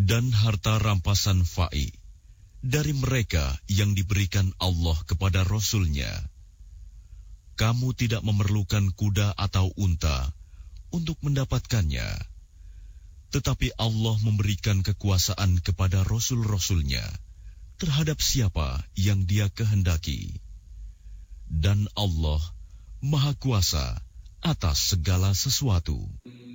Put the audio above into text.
dan harta rampasan fa'i dari mereka yang diberikan Allah kepada Rasul-Nya. Kamu tidak memerlukan kuda atau unta untuk mendapatkannya, tetapi Allah memberikan kekuasaan kepada Rasul-Rasul-Nya terhadap siapa yang Dia kehendaki. Dan Allah Maha Kuasa atas segala sesuatu.